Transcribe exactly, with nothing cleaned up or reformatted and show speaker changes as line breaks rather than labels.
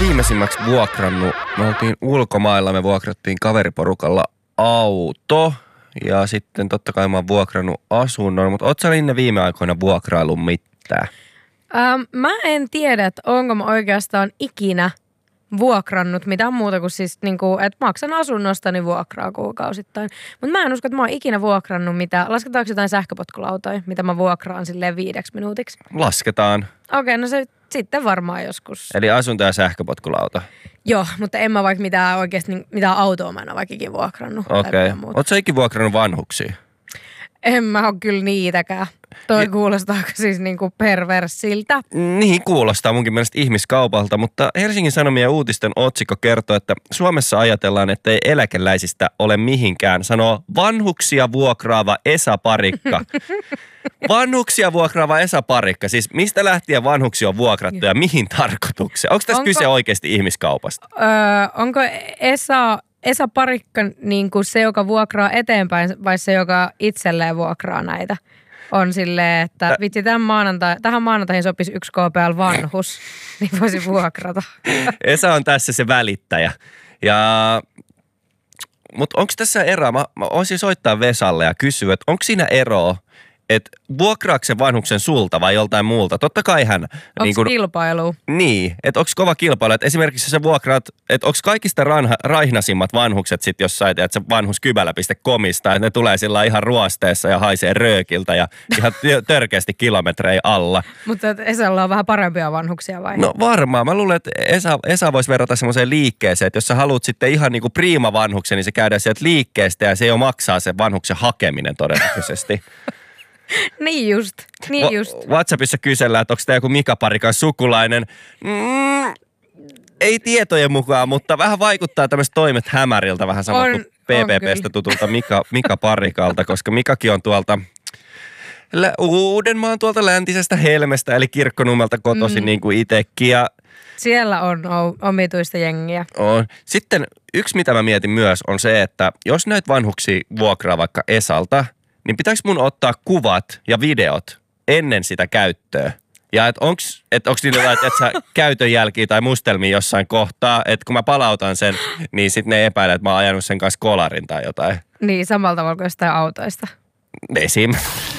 viimeisimmäksi vuokrannut, me oltiin ulkomailla, me vuokrattiin kaveriporukalla auto ja sitten totta kai mä oon vuokrannut asunnon, mutta oot sä Linne viime aikoina vuokraillut mitään?
Ähm, mä en tiedä, että onko mä oikeastaan ikinä vuokrannut mitään muuta kuin siis, niin kuin, että maksan asunnostani vuokraa kuukausittain. Mutta mä en usko, että mä oon ikinä vuokrannut mitään. Lasketaanko jotain sähköpotkulautoja, mitä mä vuokraan silleen viideksi minuutiksi?
Lasketaan.
Okei, okay, no se sitten varmaan joskus.
Eli asunto- ja sähköpotkulauta.
Joo, mutta en mä vaikka mitään oikeasti, mitään autoa mä en ole vaikka ikin vuokrannut.
Okei. Okay. Oot sä ikin vuokrannut vanhuksia?
En mä ole kyllä niitäkään. Toi kuulostaa siis niinku perversiltä.
Niin kuulostaa munkin mielestä ihmiskaupalta, mutta Helsingin Sanomien uutisten otsikko kertoo, että Suomessa ajatellaan, että ei eläkeläisistä ole mihinkään. Sanoo vanhuksia vuokraava Esa Parikka. Vanhuksia vuokraava Esa Parikka. Siis mistä lähtien vanhuksia on vuokrattu ja mihin tarkoitukseen? Onko tässä onko, kyse oikeasti ihmiskaupasta?
Öö, onko Esa... Esa Parikka niin kuin se, joka vuokraa eteenpäin vai se, joka itselleen vuokraa näitä? On silleen, että vitsi tämän maanantai, tähän maanantaihin sopisi yksi K P L vanhus, niin voisi vuokrata.
Esa on tässä se välittäjä. Ja, mutta onko tässä eroa? Mä, mä voisin soittaa Vesalle ja kysyä, että onko siinä eroa, että vuokraako se vanhuksen sulta vai joltain muulta? Totta kai hän...
Onko
niin kun,
kilpailu?
Niin, että onko kova kilpailu. Että esimerkiksi jos sä vuokraat, että onko kaikista ranha, raihnasimmat vanhukset sit jossain, että se vanhuskybälä piste comista, että ne tulee sillä ihan ruosteessa ja haisee röökiltä ja ihan törkeästi kilometrejä alla.
Mutta Esalla on vähän parempia vanhuksia vai?
No varmaan. Mä luulen, että Esa, Esa voisi verrata semmoiseen liikkeeseen, että jos sä haluat sitten ihan niinku priima vanhuksen, niin se käydään sieltä liikkeestä ja se jo maksaa sen vanhuksen hakeminen todennäköisesti.
Niin just, niin just.
WhatsAppissa kysellään, että onko tämä joku Mika Parikan sukulainen. Mm, ei tietojen mukaan, mutta vähän vaikuttaa tämmöiset toimet hämäriltä, vähän sama kuin P P P:stä tutulta Mika, Mika Parikalta, koska Mikakin on tuolta Lä- Uudenmaan tuolta läntisestä Helmestä, eli Kirkkonummelta kotoisin mm. niin kuin itsekin. Ja
siellä on omituista jengiä.
On. Sitten yksi, mitä mä mietin myös, on se, että jos näitä vanhuksia vuokraa vaikka Esalta, niin pitääkö mun ottaa kuvat ja videot ennen sitä käyttöä? Ja että onko et onks niillä jotain, että sä käytön jälkiä tai mustelmia jossain kohtaa, että kun mä palautan sen, niin sitten ne epäilee, että mä oon ajanut sen kanssa kolarin tai jotain.
Niin, samalla tavalla kuin jostain autoista.
Esim.